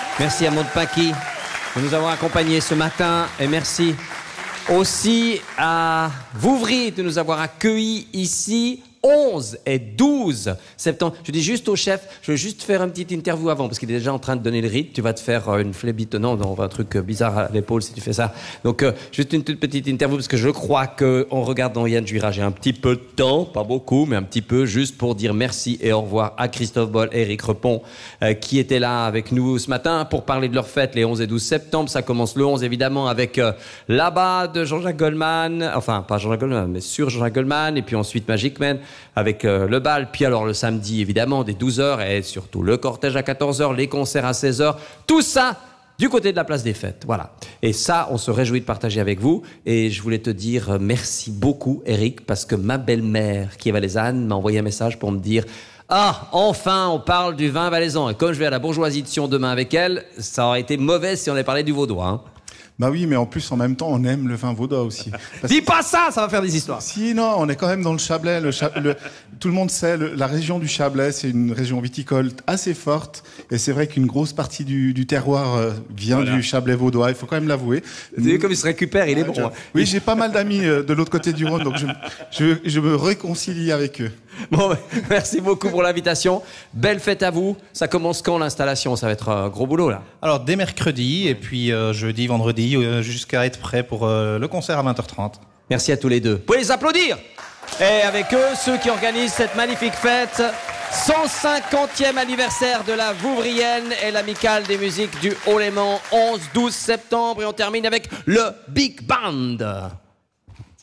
Merci à Maud Paqui de nous avoir accompagnés ce matin. Et merci aussi à Vouvry de nous avoir accueillis ici. 11 et 12 septembre. Je dis juste au chef, je veux juste faire une petite interview avant, parce qu'il est déjà en train de donner le rythme. Tu vas te faire une flébite, non, un truc bizarre à l'épaule si tu fais ça. Donc, juste une toute petite interview, parce que je crois qu'en regardant Yann Juira, j'ai un petit peu de temps, pas beaucoup, mais un petit peu, juste pour dire merci et au revoir à Christophe Boll et Eric Repon, qui étaient là avec nous ce matin pour parler de leur fête, les 11 et 12 septembre. Ça commence le 11, évidemment, avec là-bas de Jean-Jacques Goldman, enfin, pas Jean-Jacques Goldman, mais sur Jean-Jacques Goldman, et puis ensuite Magic Man, avec le bal, puis alors le samedi évidemment dès 12h et surtout le cortège à 14h, les concerts à 16h, tout ça du côté de la place des fêtes, voilà. Et ça, on se réjouit de partager avec vous. Et je voulais te dire merci beaucoup Eric, parce que ma belle-mère qui est valaisanne m'a envoyé un message pour me dire « Ah, enfin on parle du vin valaisan ». Et comme je vais à la bourgeoisie de Sion demain avec elle, ça aurait été mauvais si on avait parlé du vaudois, hein. Bah oui, mais en plus, en même temps, on aime le vin vaudois aussi. Dis pas ça, ça va faire des histoires. Si, non, on est quand même dans le Chablais. Tout le monde sait, la région du Chablais, c'est une région viticole assez forte. Et c'est vrai qu'une grosse partie du terroir vient du Chablais vaudois, il faut quand même l'avouer. Vous avez vu comme il se récupère, il est bon. Oui, j'ai pas mal d'amis de l'autre côté du Rhône, donc je me réconcilie avec eux. Bon, merci beaucoup pour l'invitation. Belle fête à vous. Ça commence quand l'installation? Ça va être un gros boulot là. Alors dès mercredi et puis jeudi, vendredi, jusqu'à être prêt pour le concert à 20h30. Merci à tous les deux. Vous pouvez les applaudir. Et avec eux, ceux qui organisent cette magnifique fête, 150e anniversaire de la Vouvrienne et l'amicale des musiques du Haut-Léman, 11-12 septembre. Et on termine avec le Big Band.